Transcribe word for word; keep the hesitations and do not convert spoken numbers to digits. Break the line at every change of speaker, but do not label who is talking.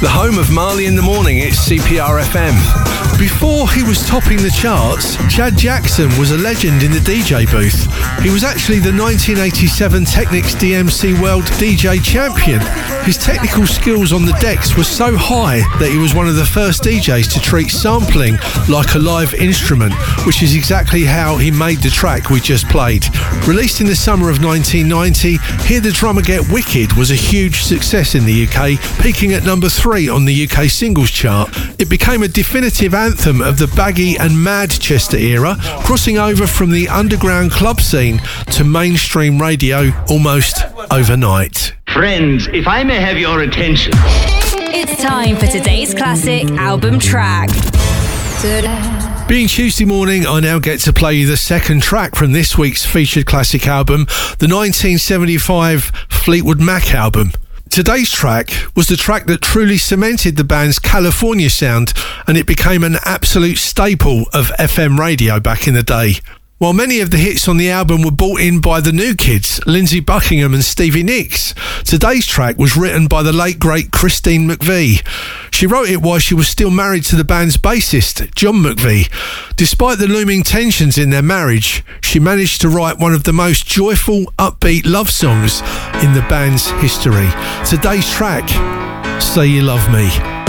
The home of Marley in the Morning, it's C P R F M. Before he was topping the charts, Chad Jackson was a legend in the D J booth. He was actually the nineteen eighty-seven Technics D M C World D J Champion. His technical skills on the decks were so high that he was one of the first D Js to treat sampling like a live instrument, which is exactly how he made the track we just played. Released in the summer of nineteen ninety, Hear the Drummer Get Wicked was a huge success in the U K, peaking at number three on the U K singles chart. It became a definitive anthem of the baggy and Manchester era, crossing over from the underground club scene to mainstream radio almost overnight.
Friends, if I may have your attention.
It's time for today's classic album track.
Being Tuesday morning, I now get to play you the second track from this week's featured classic album, the nineteen seventy-five Fleetwood Mac album. Today's track was the track that truly cemented the band's California sound, and it became an absolute staple of F M radio back in the day. While many of the hits on the album were brought in by the New Kids, Lindsey Buckingham and Stevie Nicks, today's track was written by the late great Christine McVie. She wrote it while she was still married to the band's bassist, John McVie. Despite the looming tensions in their marriage, she managed to write one of the most joyful, upbeat love songs in the band's history. Today's track, Say You Love Me.